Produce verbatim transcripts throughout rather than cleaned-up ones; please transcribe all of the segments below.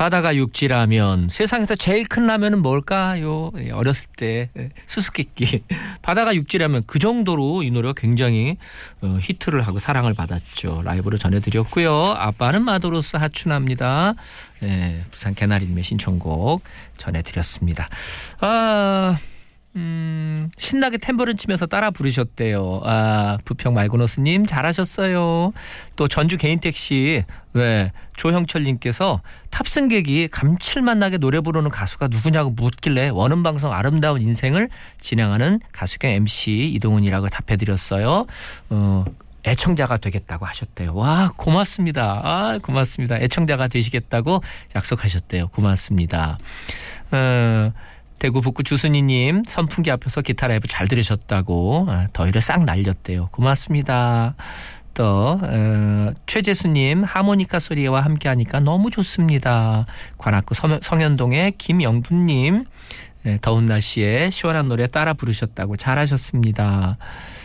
바다가 육지라면 세상에서 제일 큰 라면은 뭘까요? 어렸을 때 수수께끼. 바다가 육지라면 그 정도로 이 노래가 굉장히 히트를 하고 사랑을 받았죠. 라이브로 전해드렸고요. 아빠는 마도로스 하춘합니다. 네, 부산 개나리님의 신청곡 전해드렸습니다. 아... 음, 신나게 탬버린 치면서 따라 부르셨대요. 아, 부평 말고노스님 잘하셨어요. 또 전주 개인택시 왜 조형철님께서 탑승객이 감칠맛 나게 노래 부르는 가수가 누구냐고 묻길래 원음방송 아름다운 인생을 진행하는 가수 겸 엠씨 이동훈이라고 답해드렸어요. 어, 애청자가 되겠다고 하셨대요. 와, 고맙습니다. 아, 고맙습니다. 애청자가 되시겠다고 약속하셨대요. 고맙습니다. 어, 대구 북구 주순이님 선풍기 앞에서 기타 라이브 잘 들으셨다고 더위를 싹 날렸대요. 고맙습니다. 또 어, 최재수님 하모니카 소리와 함께하니까 너무 좋습니다. 관악구 성현동의 김영분님 네, 더운 날씨에 시원한 노래 따라 부르셨다고 잘하셨습니다.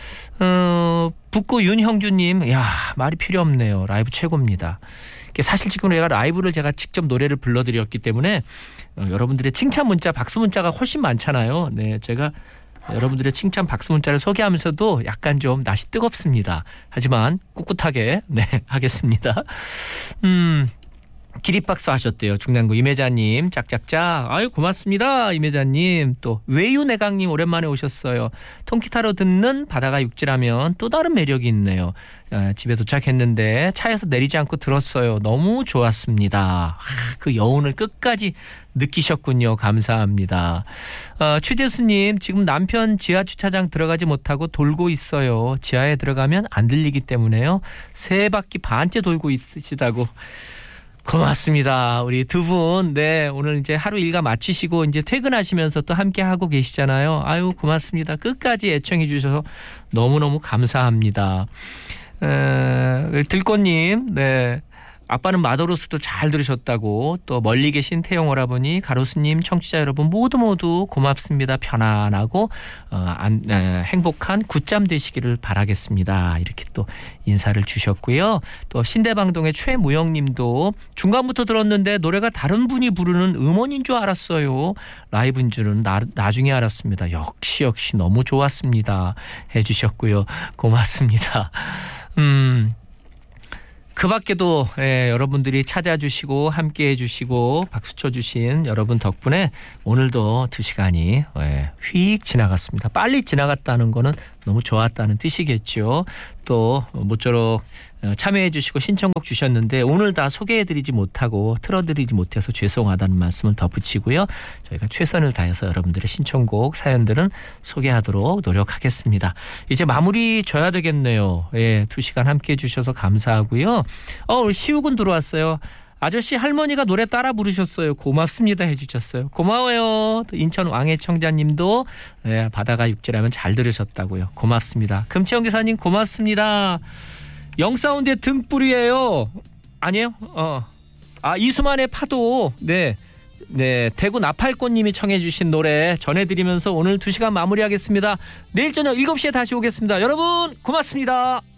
어, 북구 윤형주님 야 말이 필요 없네요. 라이브 최고입니다. 사실 지금 내가 라이브를 제가 직접 노래를 불러드렸기 때문에 어, 여러분들의 칭찬 문자, 박수 문자가 훨씬 많잖아요. 네, 제가 여러분들의 칭찬, 박수 문자를 소개하면서도 약간 좀 낯이 뜨겁습니다. 하지만 꿋꿋하게 네 하겠습니다. 음. 기립박수 하셨대요. 중남구 임혜자님 짝짝짝. 아유 고맙습니다. 임혜자님. 또 외유내강님 오랜만에 오셨어요. 통기타로 듣는 바다가 육지라면 또 다른 매력이 있네요. 아, 집에 도착했는데 차에서 내리지 않고 들었어요. 너무 좋았습니다. 아, 그 여운을 끝까지 느끼셨군요. 감사합니다. 어, 최대수님 지금 남편 지하 주차장 들어가지 못하고 돌고 있어요. 지하에 들어가면 안 들리기 때문에요. 세 바퀴 반째 돌고 있으시다고. 고맙습니다. 우리 두 분, 네, 오늘 이제 하루 일과 마치시고 이제 퇴근하시면서 또 함께 하고 계시잖아요. 아유, 고맙습니다. 끝까지 애청해 주셔서 너무너무 감사합니다. 에, 들꽃님, 네. 아빠는 마도로스도 잘 들으셨다고 또 멀리 계신 태영 오라버니 가로수님 청취자 여러분 모두 모두 고맙습니다. 편안하고 어, 안, 에, 행복한 굿잠 되시기를 바라겠습니다. 이렇게 또 인사를 주셨고요. 또 신대방동의 최무영님도 중간부터 들었는데 노래가 다른 분이 부르는 음원인 줄 알았어요. 라이브인 줄은 나, 나중에 알았습니다. 역시 역시 너무 좋았습니다. 해주셨고요. 고맙습니다. 음. 그 밖에도 예, 여러분들이 찾아주시고 함께해 주시고 박수 쳐주신 여러분 덕분에 오늘도 두 시간이 예, 휙 지나갔습니다. 빨리 지나갔다는 거는 너무 좋았다는 뜻이겠죠. 또 모쪼록 참여해 주시고 신청곡 주셨는데 오늘 다 소개해드리지 못하고 틀어드리지 못해서 죄송하다는 말씀을 덧붙이고요. 저희가 최선을 다해서 여러분들의 신청곡 사연들은 소개하도록 노력하겠습니다. 이제 마무리 져야 되겠네요. 예, 두 시간 함께해 주셔서 감사하고요. 어, 우리 시우군 들어왔어요. 아저씨 할머니가 노래 따라 부르셨어요. 고맙습니다 해주셨어요. 고마워요. 또 인천 왕해청자님도 네, 바다가 육지라면 잘 들으셨다고요. 고맙습니다. 금채영 기사님 고맙습니다. 영사운드의 등불이에요. 아니에요? 어. 아 이수만의 파도. 네, 네 대구 나팔꽃님이 청해주신 노래 전해드리면서 오늘 두 시간 마무리하겠습니다. 내일 저녁 일곱 시에 다시 오겠습니다. 여러분 고맙습니다.